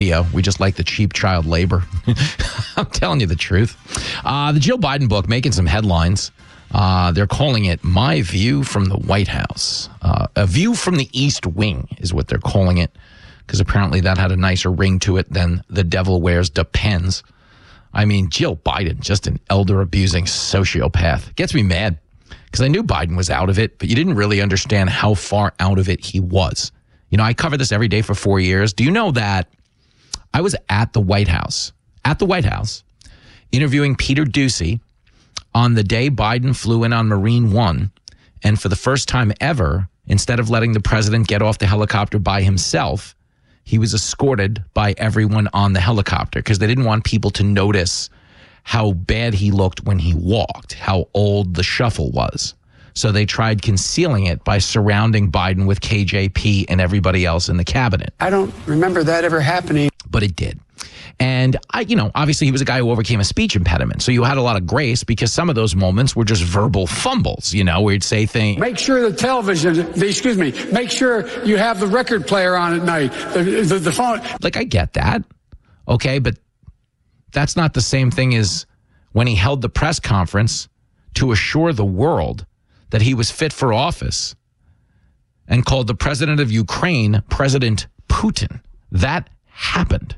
We just like the cheap child labor. I'm telling you the truth. The Jill Biden book making some headlines. They're calling it My View from the White House. A View from the East Wing is what they're calling it, because apparently that had a nicer ring to it than The Devil Wears Depends. I mean, Jill Biden, just an elder-abusing sociopath. Gets me mad, because I knew Biden was out of it, but you didn't really understand how far out of it he was. You know, I covered this every day for 4 years. Do you know that I was at the White House, interviewing Peter Doocy on the day Biden flew in on Marine One, and for the first time ever, instead of letting the president get off the helicopter by himself, he was escorted by everyone on the helicopter because they didn't want people to notice how bad he looked when he walked, how old the shuffle was. So they tried concealing it by surrounding Biden with KJP and everybody else in the cabinet. I don't remember that ever happening. But it did. And, obviously he was a guy who overcame a speech impediment. So you had a lot of grace because some of those moments were just verbal fumbles, where you'd say things. Make sure make sure you have the record player on at night, the phone. Like, I get that. Okay, but that's not the same thing as when he held the press conference to assure the world that he was fit for office and called the president of Ukraine President Putin. That happened.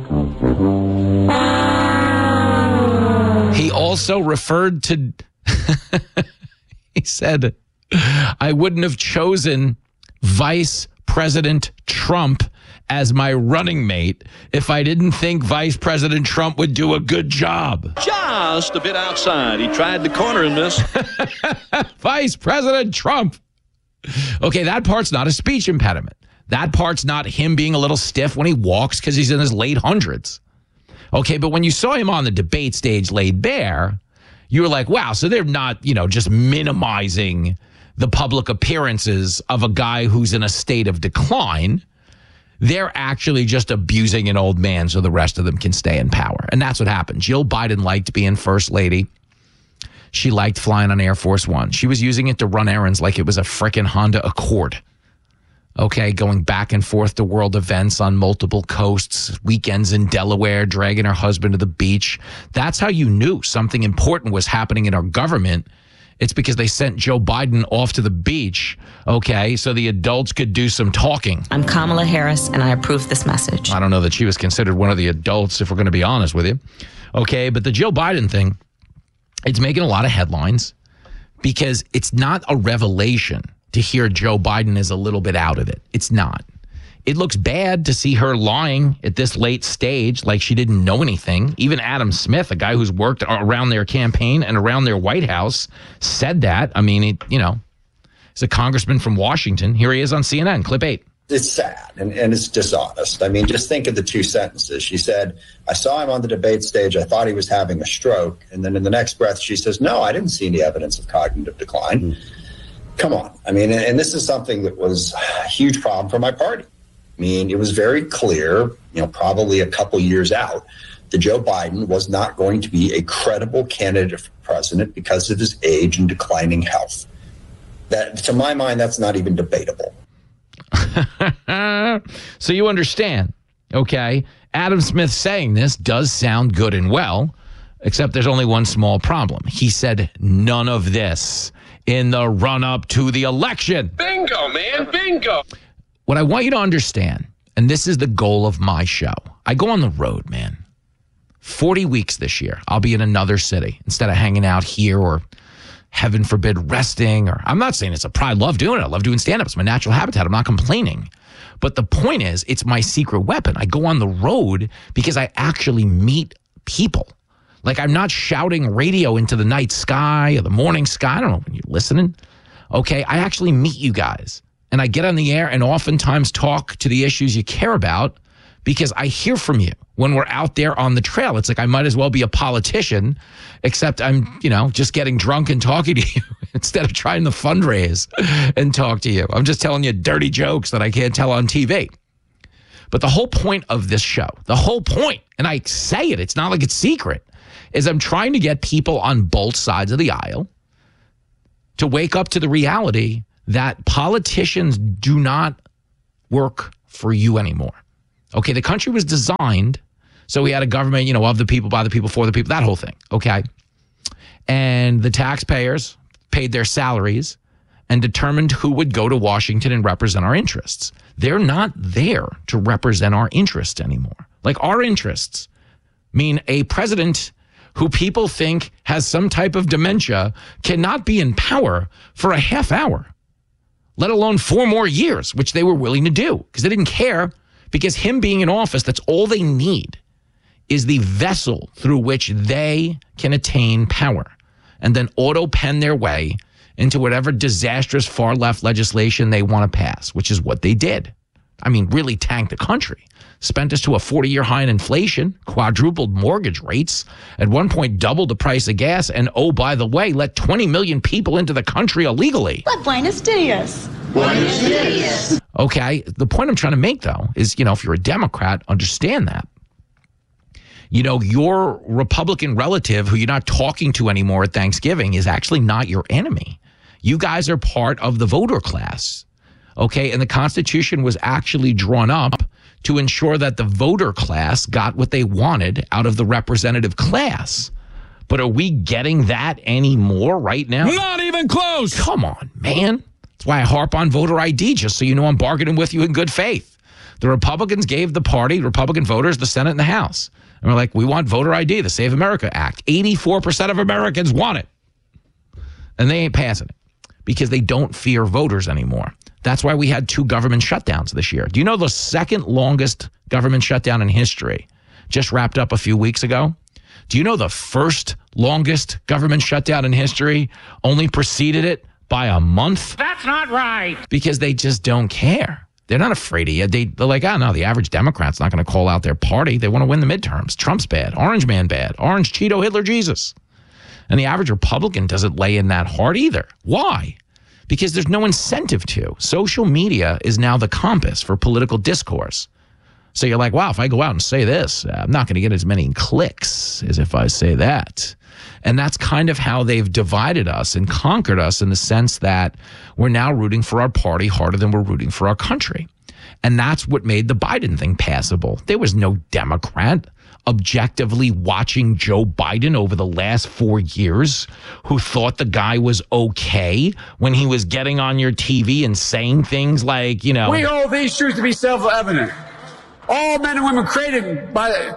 He also referred to, he said, I wouldn't have chosen Vice President Trump as my running mate if I didn't think Vice President Trump would do a good job. Just a bit outside. He tried to corner him, miss. Vice President Trump. Okay, that part's not a speech impediment. That part's not him being a little stiff when he walks because he's in his late hundreds. Okay, but when you saw him on the debate stage laid bare, you were like, wow, so they're not, just minimizing the public appearances of a guy who's in a state of decline. They're actually just abusing an old man so the rest of them can stay in power. And that's what happened. Jill Biden liked being first lady. She liked flying on Air Force One. She was using it to run errands like it was a frickin' Honda Accord. Okay, going back and forth to world events on multiple coasts, weekends in Delaware, dragging her husband to the beach. That's how you knew something important was happening in our government. It's because they sent Joe Biden off to the beach, okay, so the adults could do some talking. I'm Kamala Harris, and I approve this message. I don't know that she was considered one of the adults, if we're going to be honest with you. Okay, but the Jill Biden thing, it's making a lot of headlines because it's not a revelation to hear Joe Biden is a little bit out of it. It's not. It looks bad to see her lying at this late stage like she didn't know anything. Even Adam Smith, a guy who's worked around their campaign and around their White House, said that. I mean, he's a congressman from Washington. Here he is on CNN, clip 8. It's sad and it's dishonest. I mean, just think of the two sentences. She said, I saw him on the debate stage. I thought he was having a stroke. And then in the next breath, she says, no, I didn't see any evidence of cognitive decline. Come on. I mean, and this is something that was a huge problem for my party. I mean, it was very clear, probably a couple years out, that Joe Biden was not going to be a credible candidate for president because of his age and declining health. That, to my mind, that's not even debatable. So you understand, okay? Adam Smith saying this does sound good and well, except there's only one small problem. He said none of this in the run-up to the election. Bingo, man, bingo. What I want you to understand, and this is the goal of my show, I go on the road, man. 40 weeks this year, I'll be in another city instead of hanging out here or, heaven forbid, resting. Or I'm not saying it's I love doing it. I love doing stand-up. It's my natural habitat. I'm not complaining. But the point is, it's my secret weapon. I go on the road because I actually meet people. Like, I'm not shouting radio into the night sky or the morning sky. I don't know when you're listening. Okay, I actually meet you guys. And I get on the air and oftentimes talk to the issues you care about because I hear from you when we're out there on the trail. It's like I might as well be a politician, except I'm, just getting drunk and talking to you instead of trying to fundraise and talk to you. I'm just telling you dirty jokes that I can't tell on TV. But the whole point of this show, the whole point, and I say it, it's not like it's secret, is I'm trying to get people on both sides of the aisle to wake up to the reality that politicians do not work for you anymore. Okay, the country was designed so we had a government, of the people, by the people, for the people, that whole thing. Okay. And the taxpayers paid their salaries and determined who would go to Washington and represent our interests. They're not there to represent our interests anymore. Like, our interests mean a president who people think has some type of dementia cannot be in power for a half hour, let alone 4 more years, which they were willing to do because they didn't care, because him being in office, that's all they need, is the vessel through which they can attain power and then auto-pen their way into whatever disastrous far-left legislation they want to pass, which is what they did. I mean, really tanked the country. Spent us to a 40-year high in inflation, quadrupled mortgage rates, at one point doubled the price of gas, and oh, by the way, let 20 million people into the country illegally. But Buenos Dias. Buenos Dias. Okay, the point I'm trying to make, though, is, if you're a Democrat, understand that. Your Republican relative who you're not talking to anymore at Thanksgiving is actually not your enemy. You guys are part of the voter class, okay? And the Constitution was actually drawn up to ensure that the voter class got what they wanted out of the representative class. But are we getting that anymore right now? Not even close. Come on, man. That's why I harp on voter ID, just so you know I'm bargaining with you in good faith. The Republicans gave the party, Republican voters, the Senate and the House. And we're like, we want voter ID, the Save America Act. 84% of Americans want it. And they ain't passing it because they don't fear voters anymore. That's why we had 2 government shutdowns this year. Do you know the second longest government shutdown in history just wrapped up a few weeks ago? Do you know the first longest government shutdown in history only preceded it by a month? That's not right. Because they just don't care. They're not afraid of you. They're like, no, the average Democrat's not going to call out their party. They want to win the midterms. Trump's bad. Orange man bad. Orange Cheeto Hitler Jesus. And the average Republican doesn't lay in that hard either. Why? Because there's no incentive to. Social media is now the compass for political discourse. So you're like, wow, if I go out and say this, I'm not going to get as many clicks as if I say that. And that's kind of how they've divided us and conquered us, in the sense that we're now rooting for our party harder than we're rooting for our country. And that's what made the Biden thing passable. There was no Democrat objectively watching Joe Biden over the last 4 years who thought the guy was okay when he was getting on your TV and saying things like, We hold these truths to be self-evident. All men and women created by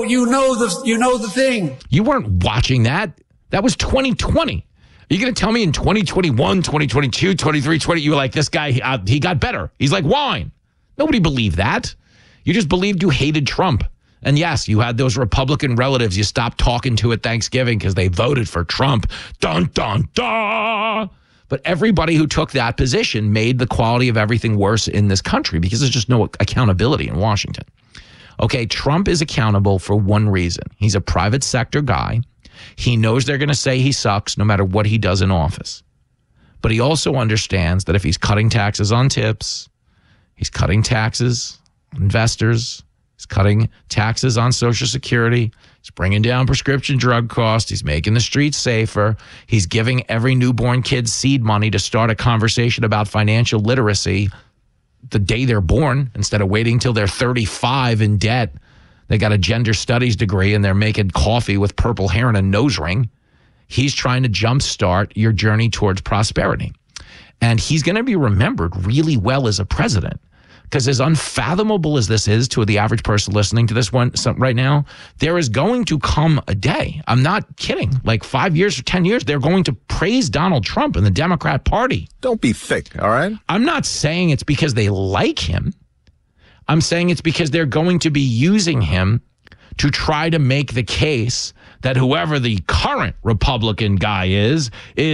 the thing. You weren't watching that. That was 2020. Are you going to tell me in 2021, 2022, 2023, you were like, this guy, he got better. He's like wine. Nobody believed that. You just believed you hated Trump. And yes, you had those Republican relatives you stopped talking to at Thanksgiving because they voted for Trump. Dun, dun, dun. But everybody who took that position made the quality of everything worse in this country because there's just no accountability in Washington. Okay, Trump is accountable for one reason. He's a private sector guy. He knows they're going to say he sucks no matter what he does in office. But he also understands that if he's cutting taxes on tips, he's cutting taxes on investors, he's cutting taxes on Social Security, he's bringing down prescription drug costs, he's making the streets safer, he's giving every newborn kid seed money to start a conversation about financial literacy the day they're born instead of waiting till they're 35 in debt. They got a gender studies degree and they're making coffee with purple hair and a nose ring. He's trying to jumpstart your journey towards prosperity. And he's going to be remembered really well as a president. Because as unfathomable as this is to the average person listening to this one right now, there is going to come a day, I'm not kidding, like 5 years or 10 years, they're going to praise Donald Trump and the Democrat Party. Don't be thick, all right? I'm not saying it's because they like him. I'm saying it's because they're going to be using him to try to make the case that whoever the current Republican guy is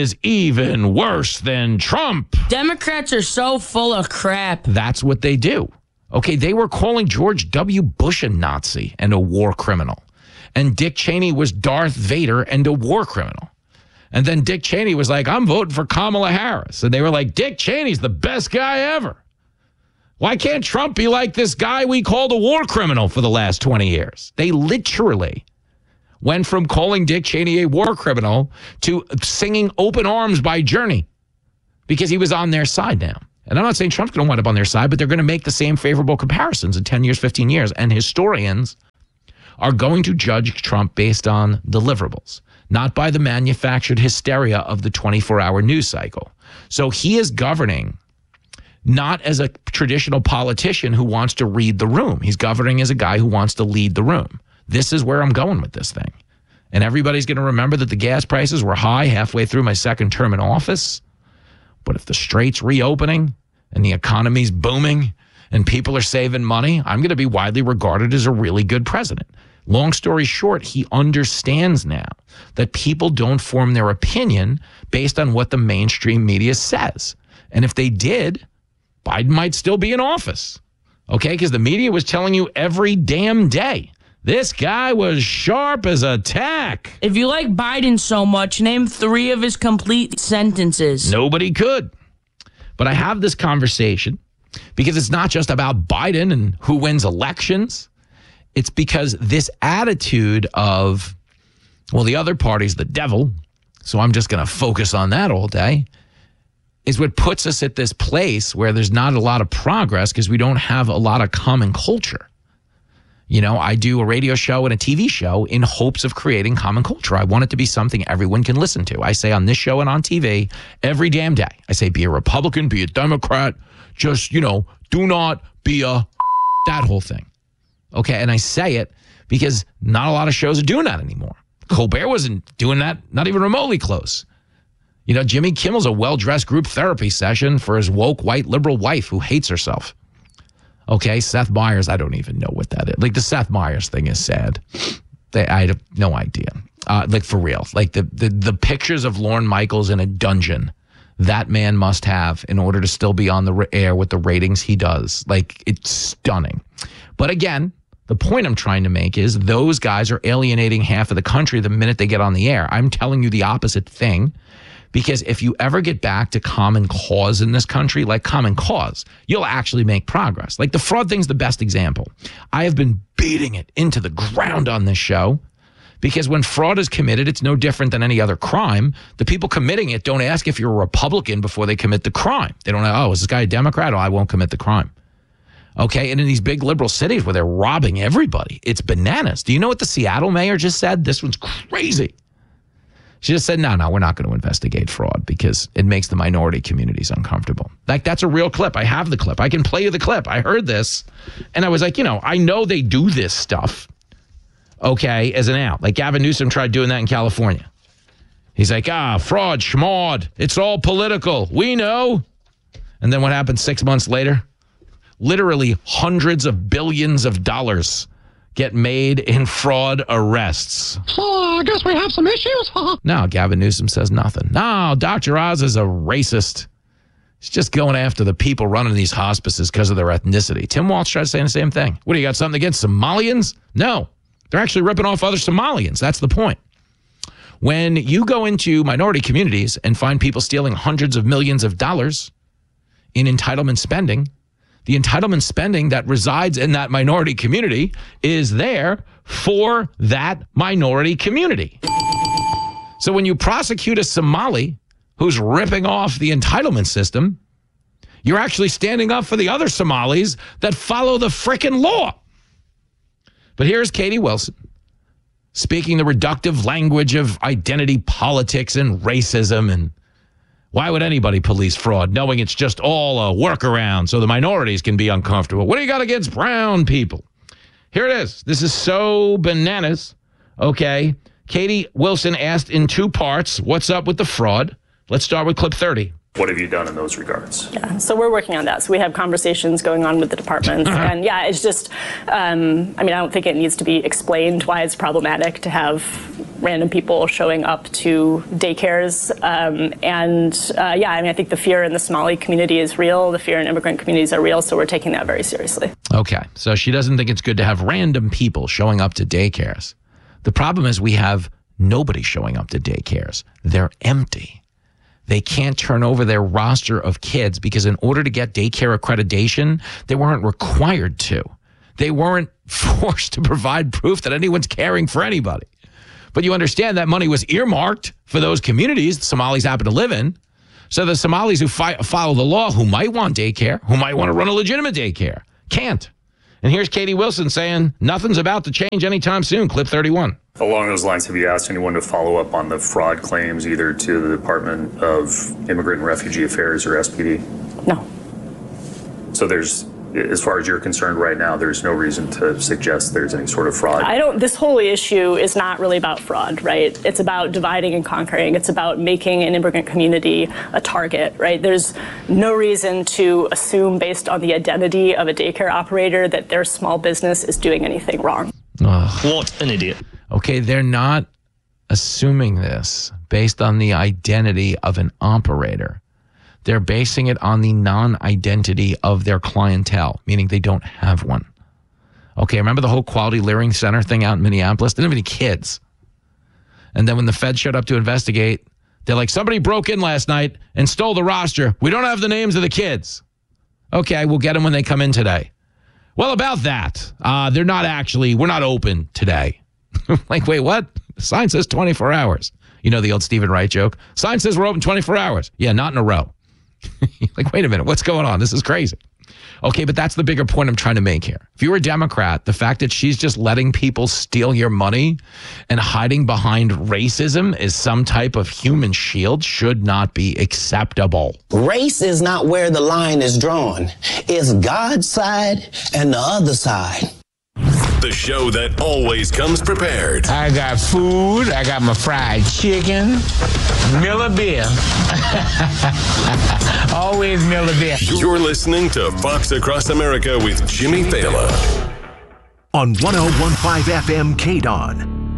even worse than Trump. Democrats are so full of crap. That's what they do. Okay, they were calling George W. Bush a Nazi and a war criminal. And Dick Cheney was Darth Vader and a war criminal. And then Dick Cheney was like, I'm voting for Kamala Harris. And they were like, Dick Cheney's the best guy ever. Why can't Trump be like this guy we called a war criminal for the last 20 years? They literally went from calling Dick Cheney a war criminal to singing Open Arms by Journey because he was on their side now. And I'm not saying Trump's going to wind up on their side, but they're going to make the same favorable comparisons in 10 years, 15 years. And historians are going to judge Trump based on deliverables, not by the manufactured hysteria of the 24-hour news cycle. So he is governing not as a traditional politician who wants to read the room. He's governing as a guy who wants to lead the room. This is where I'm going with this thing. And everybody's going to remember that the gas prices were high halfway through my second term in office. But if the strait's reopening and the economy's booming and people are saving money, I'm going to be widely regarded as a really good president. Long story short, he understands now that people don't form their opinion based on what the mainstream media says. And if they did, Biden might still be in office. Okay? Because the media was telling you every damn day, this guy was sharp as a tack. If you like Biden so much, name 3 of his complete sentences. Nobody could. But I have this conversation because it's not just about Biden and who wins elections. It's because this attitude of, well, the other party's the devil, so I'm just going to focus on that all day, is what puts us at this place where there's not a lot of progress because we don't have a lot of common culture. You know, I do a radio show and a TV show in hopes of creating common culture. I want it to be something everyone can listen to. I say on this show and on TV every damn day, I say, be a Republican, be a Democrat, just, you know, do not be a that whole thing. Okay, and I say it because not a lot of shows are doing that anymore. Colbert wasn't doing that, not even remotely close. You know, Jimmy Kimmel's a well-dressed group therapy session for his woke, white, liberal wife who hates herself. Okay, Seth Meyers, I don't even know what that is. Like, the Seth Meyers thing is sad. I have no idea. Like, for real. Like, the pictures of Lorne Michaels in a dungeon that man must have in order to still be on the air with the ratings he does. Like, it's stunning. But again, the point I'm trying to make is those guys are alienating half of the country the minute they get on the air. I'm telling you the opposite thing. Because if you ever get back to common cause in this country, like common cause, you'll actually make progress. Like the fraud thing's the best example. I have been beating it into the ground on this show because when fraud is committed, it's no different than any other crime. The people committing it don't ask if you're a Republican before they commit the crime. They don't know, oh, is this guy a Democrat? Oh, I won't commit the crime. Okay, and in these big liberal cities where they're robbing everybody, it's bananas. Do you know what the Seattle mayor just said? This one's crazy. She just said, no, we're not going to investigate fraud because it makes the minority communities uncomfortable. Like, that's a real clip. I have the clip. I can play you the clip. I heard this. And I was like, you know, I know they do this stuff, okay, as an out. Like Gavin Newsom tried doing that in California. He's like, fraud, schmawd. It's all political. We know. And then what happened 6 months later? Literally hundreds of billions of dollars get made in fraud arrests. Oh, I guess we have some issues. No, Gavin Newsom says nothing. No, Dr. Oz is a racist. He's just going after the people running these hospices because of their ethnicity. Tim Walz tried saying the same thing. What, do you got something against Somalians? No, they're actually ripping off other Somalians. That's the point. When you go into minority communities and find people stealing hundreds of millions of dollars in entitlement spending, the entitlement spending that resides in that minority community is there for that minority community. So when you prosecute a Somali who's ripping off the entitlement system, you're actually standing up for the other Somalis that follow the frickin' law. But here's Katie Wilson speaking the reductive language of identity politics and racism, and why would anybody police fraud knowing it's just all a workaround so the minorities can be uncomfortable? What do you got against brown people? Here it is. This is so bananas. Okay. Katie Wilson asked in 2 parts, what's up with the fraud? Let's start with clip 30. What have you done in those regards? Yeah, so we're working on that. So we have conversations going on with the departments. And yeah, it's just, I don't think it needs to be explained why it's problematic to have random people showing up to daycares. I think the fear in the Somali community is real. The fear in immigrant communities are real. So we're taking that very seriously. Okay. So she doesn't think it's good to have random people showing up to daycares. The problem is we have nobody showing up to daycares. They're empty. They can't turn over their roster of kids because in order to get daycare accreditation, they weren't required to. They weren't forced to provide proof that anyone's caring for anybody. But you understand that money was earmarked for those communities the Somalis happen to live in. So the Somalis who follow the law, who might want daycare, who might want to run a legitimate daycare, can't. And here's Katie Wilson saying nothing's about to change anytime soon. Clip 31. Along those lines, have you asked anyone to follow up on the fraud claims either to the Department of Immigrant and Refugee Affairs or SPD? No. So there's, as far as you're concerned right now, there's no reason to suggest there's any sort of fraud? This whole issue is not really about fraud, right? It's about dividing and conquering. It's about making an immigrant community a target, right? There's no reason to assume based on the identity of a daycare operator that their small business is doing anything wrong. What an idiot. Okay, they're not assuming this based on the identity of an operator. They're basing it on the non-identity of their clientele, meaning they don't have one. Okay, remember the whole Quality Learning Center thing out in Minneapolis? They didn't have any kids. And then when the Fed showed up to investigate, they're like, somebody broke in last night and stole the roster. We don't have the names of the kids. Okay, we'll get them when they come in today. Well, about that, we're not open today. Like, wait, what? The sign says 24 hours. You know the old Stephen Wright joke? Sign says we're open 24 hours. Yeah, not in a row. Like, wait a minute, what's going on? This is crazy. Okay, but that's the bigger point I'm trying to make here. If you were a Democrat, the fact that she's just letting people steal your money and hiding behind racism is some type of human shield should not be acceptable. Race is not where the line is drawn. It's God's side and the other side. The show that always comes prepared. I got food. I got my fried chicken. Miller beer. Always Miller beer. You're listening to Fox Across America with Jimmy Fallon. On 101.5 FM KDON.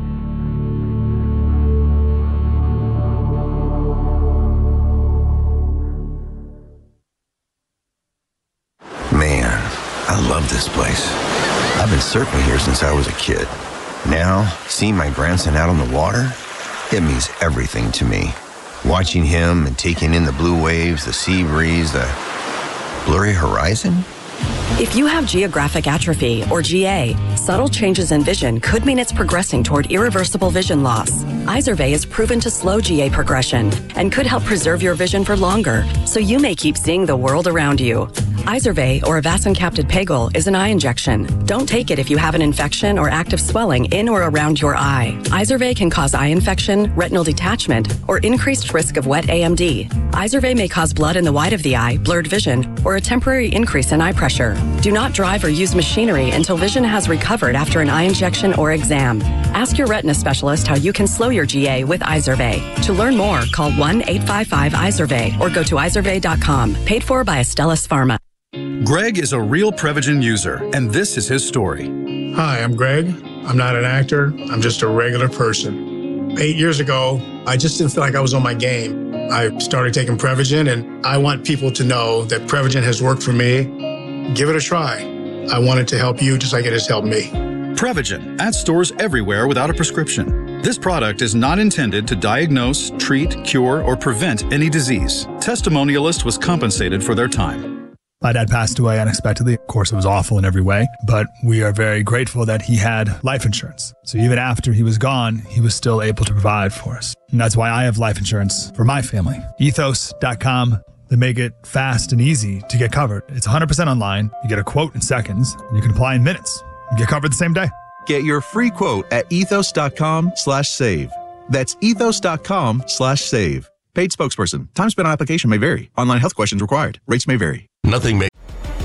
Man, I love this place. I've been surfing here since I was a kid. Now, seeing my grandson out on the water, it means everything to me. Watching him and taking in the blue waves, the sea breeze, the blurry horizon. If you have geographic atrophy, or GA, subtle changes in vision could mean it's progressing toward irreversible vision loss. Izervay is proven to slow GA progression and could help preserve your vision for longer, so you may keep seeing the world around you. Izervay, or avacincaptad pegol, is an eye injection. Don't take it if you have an infection or active swelling in or around your eye. Izervay can cause eye infection, retinal detachment, or increased risk of wet AMD. Izervay may cause blood in the white of the eye, blurred vision, or a temporary increase in eye pressure. Do not drive or use machinery until vision has recovered after an eye injection or exam. Ask your retina specialist how you can slow your GA with Izervay. To learn more, call 1-855-IZERVAY or go to izervay.com. Paid for by Astellas Pharma. Greg is a real Prevagen user, and this is his story. Hi, I'm Greg. I'm not an actor. I'm just a regular person. 8 years ago, I just didn't feel like I was on my game. I started taking Prevagen, and I want people to know that Prevagen has worked for me. Give it a try. I want it to help you just like it has helped me. Prevagen, at stores everywhere without a prescription. This product is not intended to diagnose, treat, cure, or prevent any disease. Testimonialist was compensated for their time. My dad passed away unexpectedly. Of course, it was awful in every way, but we are very grateful that he had life insurance. So even after he was gone, he was still able to provide for us. And that's why I have life insurance for my family. Ethos.com. They make it fast and easy to get covered. It's 100% online. You get a quote in seconds, and you can apply in minutes. You get covered the same day. Get your free quote at ethos.com/save. That's ethos.com/save. Paid spokesperson. Time spent on application may vary. Online health questions required. Rates may vary. Nothing may.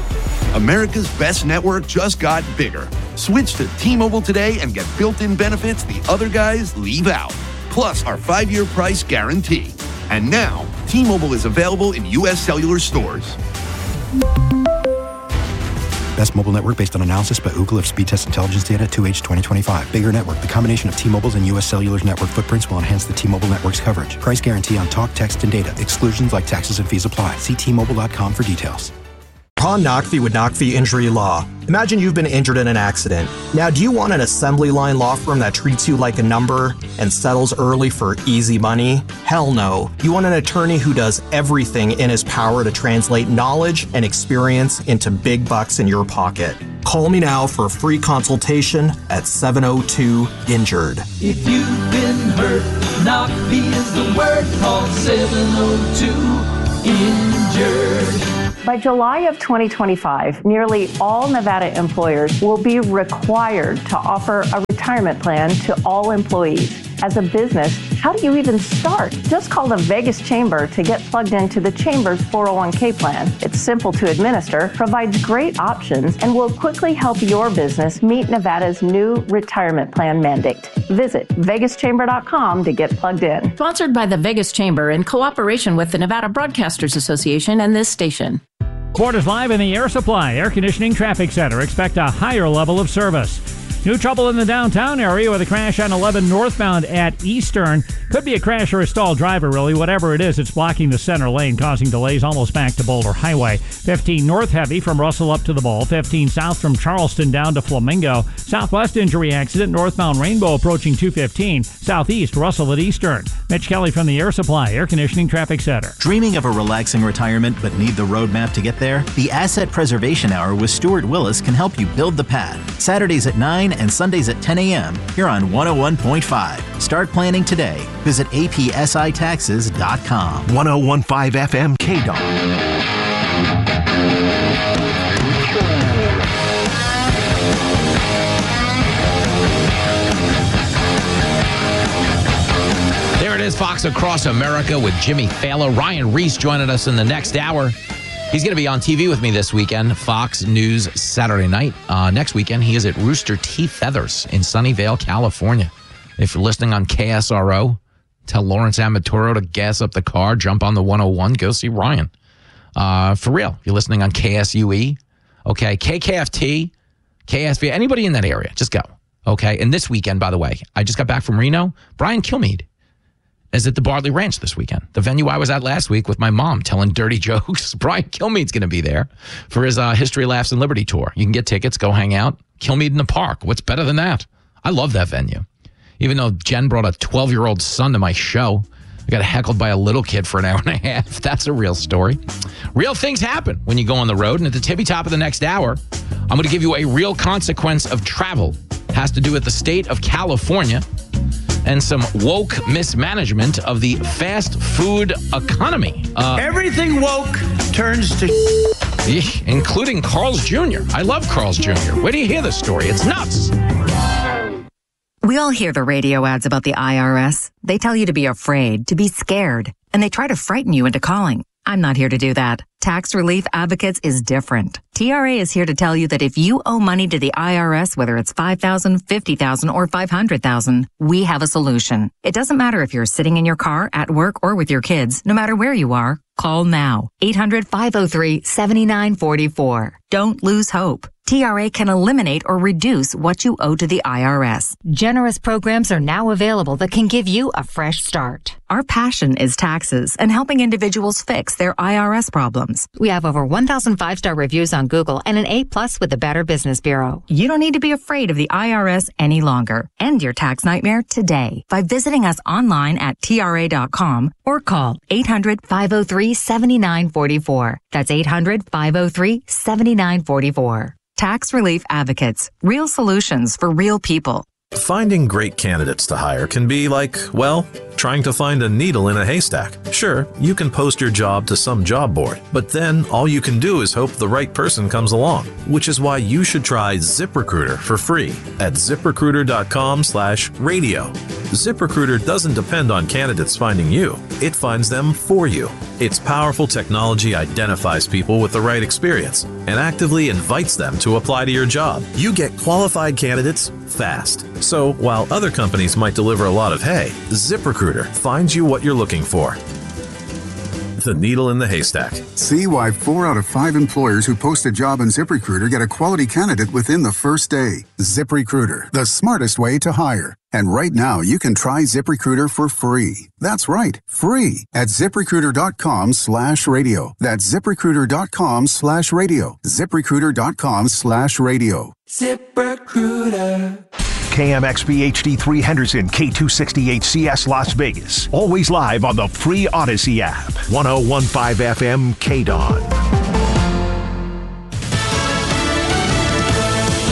America's best network just got bigger. Switch to T-Mobile today and get built-in benefits the other guys leave out. Plus our 5-year price guarantee. And now, T-Mobile is available in U.S. cellular stores. Best mobile network based on analysis by Ookla of speed test intelligence data 2H 2025. Bigger network. The combination of T-Mobile's and U.S. Cellular's network footprints will enhance the T-Mobile network's coverage. Price guarantee on talk, text, and data. Exclusions like taxes and fees apply. See T-Mobile.com for details. Ron Naqvi with Naqvi Injury Law. Imagine you've been injured in an accident. Now, do you want an assembly line law firm that treats you like a number and settles early for easy money? Hell no. You want an attorney who does everything in his power to translate knowledge and experience into big bucks in your pocket. Call me now for a free consultation at 702-INJURED. If you've been hurt, Naqvi is the word. Call 702 injured. By July of 2025, nearly all Nevada employers will be required to offer a retirement plan to all employees. As a business, how do you even start? Just call the Vegas Chamber to get plugged into the Chamber's 401k plan. It's simple to administer, provides great options, and will quickly help your business meet Nevada's new retirement plan mandate. Visit vegaschamber.com to get plugged in. Sponsored by the Vegas Chamber in cooperation with the Nevada Broadcasters Association and this station. Ford is live in the Air Supply Air Conditioning Traffic Center. Expect a higher level of service. New trouble in the downtown area with a crash on 11 northbound at Eastern. Could be a crash or a stalled driver, really. Whatever it is, it's blocking the center lane, causing delays almost back to Boulder Highway. 15 north heavy from Russell up to the Bowl. 15 south from Charleston down to Flamingo. Southwest injury accident, northbound Rainbow approaching 215. Southeast, Russell at Eastern. Mitch Kelly from the Air Supply Air Conditioning Traffic Center. Dreaming of a relaxing retirement but need the roadmap to get there? The Asset Preservation Hour with Stuart Willis can help you build the path. Saturdays at 9 and Sundays at 10 a.m. here on 101.5. Start planning today. Visit apsitaxes.com. 101.5 FM KDON. There it is, Fox Across America with Jimmy Fallon. Ryan Reese joining us in the next hour. He's going to be on TV with me this weekend, Fox News Saturday night. Next weekend, he is at Rooster Teeth Feathers in Sunnyvale, California. If you're listening on KSRO, tell Lawrence Amatoro to gas up the car, jump on the 101, go see Ryan. For real, if you're listening on KSUE, okay, KKFT, KSV, anybody in that area, just go. Okay, and this weekend, by the way, I just got back from Reno. Brian Kilmeade is at the Bardley Ranch this weekend. The venue I was at last week with my mom telling dirty jokes. Brian Kilmeade's going to be there for his History, Laughs, and Liberty tour. You can get tickets, go hang out. Kilmeade in the park. What's better than that? I love that venue. Even though Jen brought a 12-year-old son to my show, I got heckled by a little kid for an hour and a half. That's a real story. Real things happen when you go on the road. And at the tippy top of the next hour, I'm going to give you a real consequence of travel. It has to do with the state of California and some woke mismanagement of the fast food economy. Everything woke turns to including Carl's Jr. I love Carl's Jr. Where do you hear this story? It's nuts. We all hear the radio ads about the IRS. They tell you to be afraid, to be scared, and they try to frighten you into calling. I'm not here to do that. Tax Relief Advocates is different. TRA is here to tell you that if you owe money to the IRS, whether it's $5,000, $50,000, or $500,000, we have a solution. It doesn't matter if you're sitting in your car, at work, or with your kids. No matter where you are, call now. 800-503-7944. Don't lose hope. TRA can eliminate or reduce what you owe to the IRS. Generous programs are now available that can give you a fresh start. Our passion is taxes and helping individuals fix their IRS problems. We have over 1,000 5-star reviews on Google and an A+ with the Better Business Bureau. You don't need to be afraid of the IRS any longer. End your tax nightmare today by visiting us online at TRA.com or call 800-503-7944. That's 800-503-7944. Tax Relief Advocates. Real solutions for real people. Finding great candidates to hire can be like, well, trying to find a needle in a haystack. Sure, you can post your job to some job board, but then all you can do is hope the right person comes along, which is why you should try ZipRecruiter for free at ZipRecruiter.com/radio. ZipRecruiter doesn't depend on candidates finding you. It finds them for you. Its powerful technology identifies people with the right experience and actively invites them to apply to your job. You get qualified candidates fast. So while other companies might deliver a lot of hay, ZipRecruiter finds you what you're looking for. The needle in the haystack. See why 4 out of 5 employers who post a job on ZipRecruiter get a quality candidate within the first day. ZipRecruiter, the smartest way to hire. And right now, you can try ZipRecruiter for free. That's right, free at ZipRecruiter.com/radio. That's ZipRecruiter.com/radio. ZipRecruiter.com/radio. ZipRecruiter. KMXB HD3 Henderson, K268CS Las Vegas. Always live on the free Odyssey app. 101.5 FM KDON.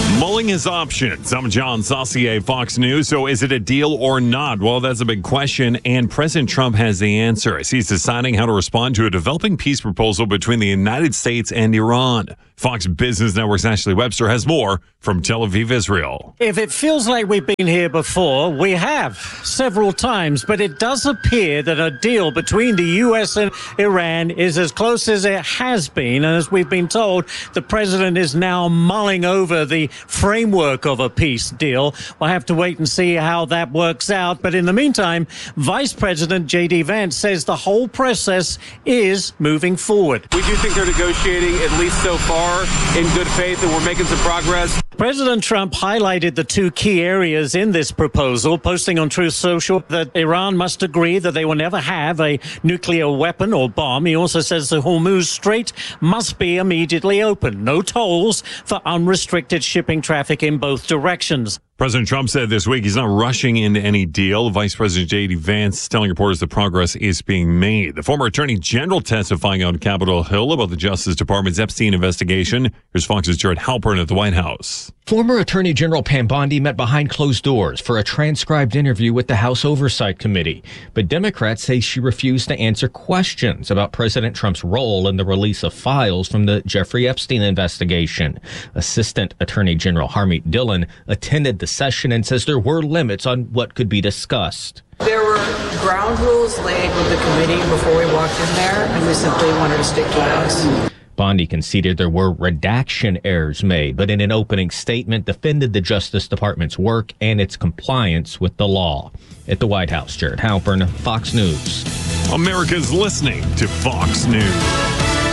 weighing his options. I'm John Saucier, Fox News. So is it a deal or not? Well, that's a big question, and President Trump has the answer as he's deciding how to respond to a developing peace proposal between the United States and Iran. Fox Business Network's Ashley Webster has more from Tel Aviv, Israel. If it feels like we've been here before, we have several times, but it does appear that a deal between the U.S. and Iran is as close as it has been. And as we've been told, the president is now mulling over the framework of a peace deal. We'll have to wait and see how that works out. But in the meantime, Vice President J.D. Vance says the whole process is moving forward. We do think they're negotiating, at least so far, in good faith, and we're making some progress. President Trump highlighted the two key areas in this proposal, posting on Truth Social that Iran must agree that they will never have a nuclear weapon or bomb. He also says the Hormuz Strait must be immediately open. No tolls for unrestricted shipping traffic in both directions. President Trump said this week he's not rushing into any deal. Vice President J.D. Vance telling reporters the progress is being made. The former Attorney General testifying on Capitol Hill about the Justice Department's Epstein investigation. Here's Fox's Jared Halpern at the White House. Former Attorney General Pam Bondi met behind closed doors for a transcribed interview with the House Oversight Committee. But Democrats say she refused to answer questions about President Trump's role in the release of files from the Jeffrey Epstein investigation. Assistant Attorney General Harmeet Dillon attended the session and says there were limits on what could be discussed. There were ground rules laid with the committee before we walked in there, and we simply wanted to stick to those. Bondi conceded there were redaction errors made, but in an opening statement defended the Justice Department's work and its compliance with the law. At the White House, Jared Halpern, Fox News. America's listening to Fox News.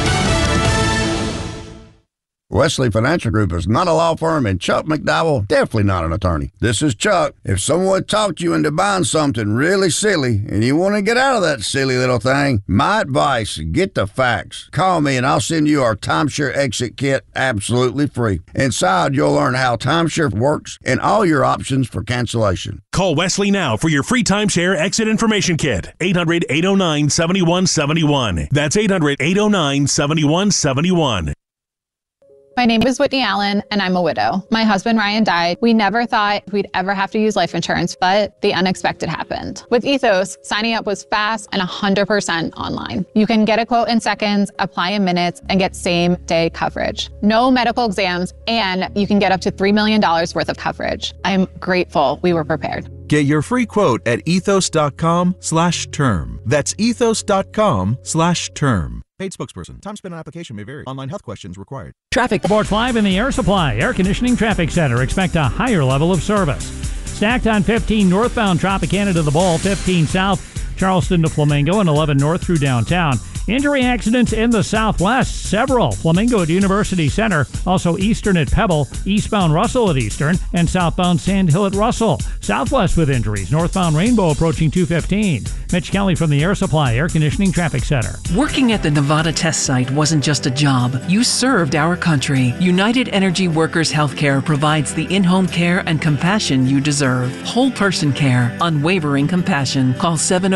Wesley Financial Group is not a law firm, and Chuck McDowell, definitely not an attorney. This is Chuck. If someone talked you into buying something really silly and you want to get out of that silly little thing, my advice, get the facts. Call me and I'll send you our timeshare exit kit absolutely free. Inside, you'll learn how timeshare works and all your options for cancellation. Call Wesley now for your free timeshare exit information kit. 800-809-7171. That's 800-809-7171. My name is Whitney Allen, and I'm a widow. My husband, Ryan, died. We never thought we'd ever have to use life insurance, but the unexpected happened. With Ethos, signing up was fast and 100% online. You can get a quote in seconds, apply in minutes, and get same-day coverage. No medical exams, and you can get up to $3 million worth of coverage. I'm grateful we were prepared. Get your free quote at ethos.com/term. That's ethos.com/term. Paid spokesperson. Time spent on application may vary. Online health questions required. Traffic. Report 5 in the Air Supply Air Conditioning Traffic Center. Expect a higher level of service. Stacked on 15 northbound Tropicana to the Bowl, 15 south Charleston to Flamingo, and 11 north through downtown. Injury accidents in the southwest, several. Flamingo at University Center, also eastern at Pebble, eastbound Russell at Eastern, and southbound Sand Hill at Russell. Southwest with injuries, northbound Rainbow approaching 215. Mitch Kelly from the Air Supply Air Conditioning Traffic Center. Working at the Nevada test site wasn't just a job. You served our country. United Energy Workers Healthcare provides the in-home care and compassion you deserve. Whole person care, unwavering compassion. Call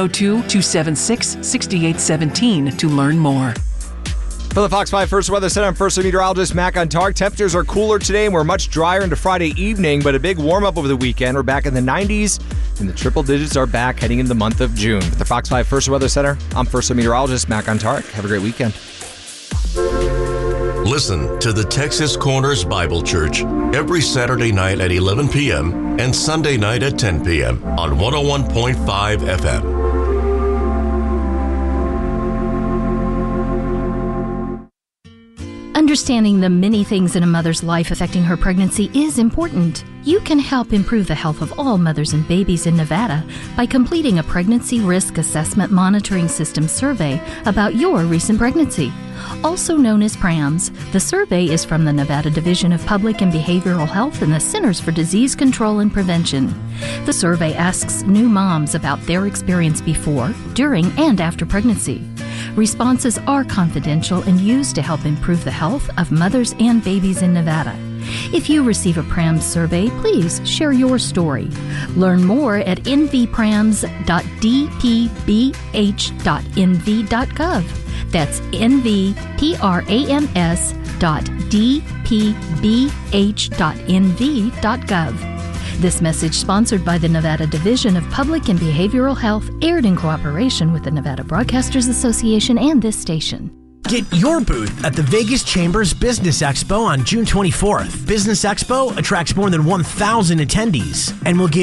702-276-6817 to learn more. For the Fox 5 First Weather Center, I'm First Meteorologist Mac Ontark. Temperatures are cooler today and we're much drier into Friday evening, but a big warm-up over the weekend. We're back in the 90s, and the triple digits are back heading into the month of June. For the Fox 5 First Weather Center, I'm First Meteorologist Mac Ontark. Have a great weekend. Listen to the Texas Corners Bible Church every Saturday night at 11 p.m. and Sunday night at 10 p.m. on 101.5 FM. Understanding the many things in a mother's life affecting her pregnancy is important. You can help improve the health of all mothers and babies in Nevada by completing a Pregnancy Risk Assessment Monitoring System survey about your recent pregnancy. Also known as PRAMS, the survey is from the Nevada Division of Public and Behavioral Health and the Centers for Disease Control and Prevention. The survey asks new moms about their experience before, during, and after pregnancy. Responses are confidential and used to help improve the health of mothers and babies in Nevada. If you receive a PRAMS survey, please share your story. Learn more at nvprams.dpbh.nv.gov. That's nvprams.dpbh.nv.gov. www.dpbh.nv.gov. This message sponsored by the Nevada Division of Public and Behavioral Health, aired in cooperation with the Nevada Broadcasters Association and this station. Get your booth at the Vegas Chambers Business Expo on June 24th. Business Expo attracts more than 1,000 attendees and will give